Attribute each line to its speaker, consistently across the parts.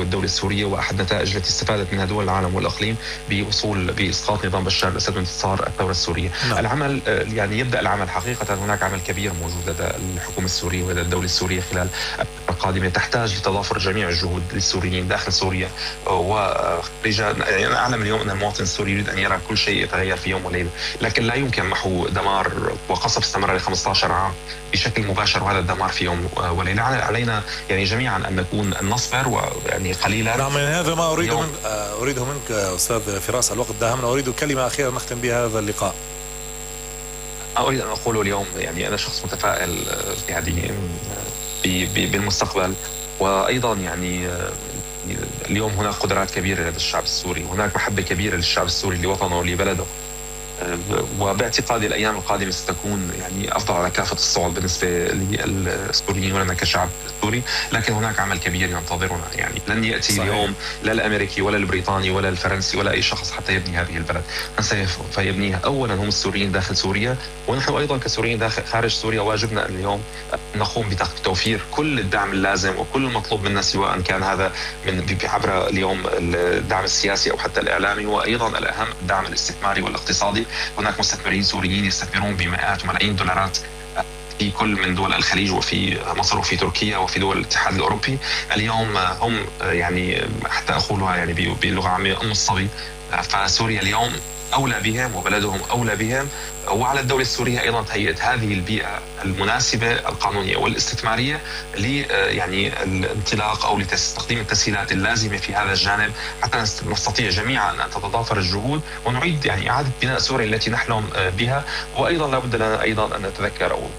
Speaker 1: الدولة السورية، وأحد النتائج التي استفادت منها دول العالم والإقليم بإسقاط نظام بشار الأسد وانتصار الثورة السورية.
Speaker 2: نعم.
Speaker 1: العمل يعني يبدأ العمل حقيقة. هناك عمل كبير موجود لدى الحكومة السورية ولدى الدولة السورية خلال القادمة، تحتاج لتضافر جميع الجهود للسوريين داخل سوريا وخارجها. يعني أنا أعلم اليوم أن المواطن السوري يريد أن يرى كل شيء يتغير في يوم وليلة، لكن لا يمكن محو دمار وقصف استمر ل 15 عام بشكل مباشر، وهذا الدمار في يوم وليلة. علينا يعني جميعا أن نكون نصبر ويعني قليلا.
Speaker 2: نعم، هذا ما أريده منك أستاذ فراس. الوقت داهمنا. أريد كلمة أخيرة نختم بها هذا اللقاء.
Speaker 1: أريد أن أقوله اليوم، يعني أنا شخص متفائل يعني بالمستقبل، وأيضا يعني اليوم هناك قدرات كبيرة لدى الشعب السوري، وهناك محبة كبيرة للشعب السوري لوطنه ولبلده، وباعتقادي الأيام القادمة ستكون يعني أفضل على كافة الصعود بالنسبة للسوريين ولنا كشعب سوري. لكن هناك عمل كبير ينتظرنا، يعني لن يأتي صحيح. اليوم لا الأمريكي ولا البريطاني ولا الفرنسي ولا أي شخص حتى يبني هذه البلد، من سوف يبنيها أولا هم السوريين داخل سوريا، ونحن أيضا كسوريين داخل خارج سوريا واجبنا اليوم نقوم بتوفير كل الدعم اللازم وكل المطلوب منا، سواء كان هذا من عبر اليوم الدعم السياسي أو حتى الإعلامي، وأيضا الأهم الدعم الاستثماري والاقتصادي. هناك مستثمرين سوريين يستثمرون بمئات وملايين الدولارات في كل من دول الخليج وفي مصر وفي تركيا وفي دول الاتحاد الأوروبي. اليوم هم يعني حتى أقولها يعني بلغة عامية أم الصبي، فسوريا اليوم أولى بهم وبلدهم أولى بهم، وعلى الدولة السورية أيضا تهيئة هذه البيئة المناسبة القانونية والاستثمارية يعني الانطلاق أو لتقديم التسهيلات اللازمة في هذا الجانب، حتى نستطيع جميعا أن تتضافر الجهود ونعيد يعني إعادة بناء سوريا التي نحلم بها. وأيضا لابد لنا أيضا أن نتذكر أو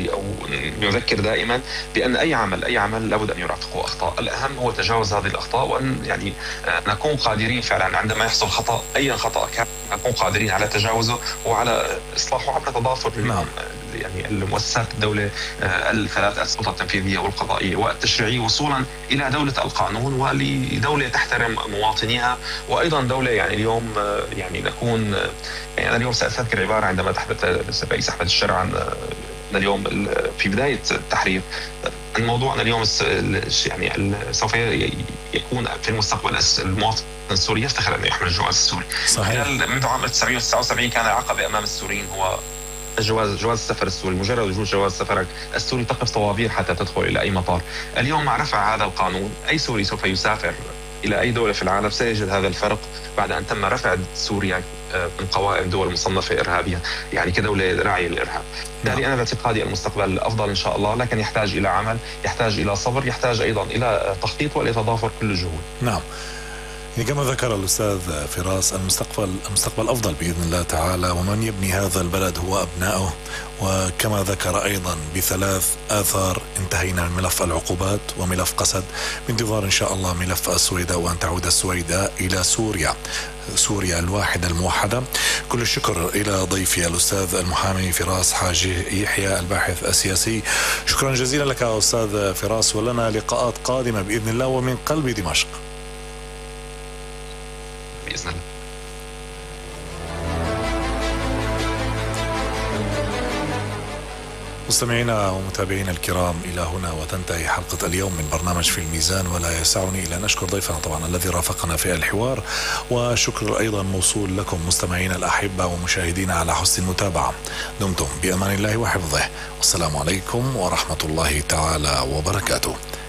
Speaker 1: نذكر دائما بأن أي عمل لابد أن يرافقه أخطاء. الأهم هو تجاوز هذه الأخطاء، وأن يعني نكون قادرين فعلا عندما يحصل خطأ، أي خطأ كان، نكون قادرين على تجاوزه وعلى إصلاحه عبر تضافر يعني المؤسسات الدولة الثلاث، السلطة التنفيذية والقضائية والتشريعية، وصولا إلى دولة القانون ولدولة تحترم مواطنيها، وأيضا دولة يعني اليوم يعني نكون يعني أنا اليوم سأذكر عبارة عندما تحدث الرئيس أحمد الشرع عن اليوم في بداية التحرير الموضوع، أن اليوم يعني سوف يكون في المستقبل المواطن السوري يفتخر أن يحمل الجواز السوري.
Speaker 2: صحيح.
Speaker 1: منذ عام 1979 كان عقبة أمام السوريين هو جواز السفر السوري. مجرد وجود جواز سفرك السوري تقف طوابير حتى تدخل إلى أي مطار. اليوم مع رفع هذا القانون أي سوري سوف يسافر إلى أي دولة في العالم سيجد هذا الفرق بعد أن تم رفع سوريا من قوائم دول مصنفة إرهابية، يعني كدولة راعية للإرهاب. بالتالي أنا باعتقادي المستقبل أفضل إن شاء الله، لكن يحتاج إلى عمل، يحتاج إلى صبر، يحتاج أيضا إلى تخطيط وإلى تضافر كل الجهود.
Speaker 2: نعم، كما ذكر الأستاذ فراس، المستقبل أفضل بإذن الله تعالى، ومن يبني هذا البلد هو أبنائه. وكما ذكر أيضا بثلاث آثار: انتهينا من ملف العقوبات وملف قسد، بانتظار إن شاء الله ملف السويداء، وأن تعود السويداء إلى سوريا الواحدة الموحدة. كل الشكر إلى ضيفي الأستاذ المحامي فراس حاج يحيى الباحث السياسي. شكرا جزيلا لك أستاذ فراس، ولنا لقاءات قادمة بإذن الله ومن قلب دمشق
Speaker 1: بإذن الله.
Speaker 2: مستمعينا ومتابعينا الكرام، إلى هنا وتنتهي حلقة اليوم من برنامج في الميزان، ولا يسعني إلا أن أشكر ضيفنا طبعا الذي رافقنا في الحوار، وشكر أيضا موصول لكم مستمعينا الأحبة ومشاهدينا على حسن المتابعة. دمتم بأمان الله وحفظه، والسلام عليكم ورحمة الله تعالى وبركاته.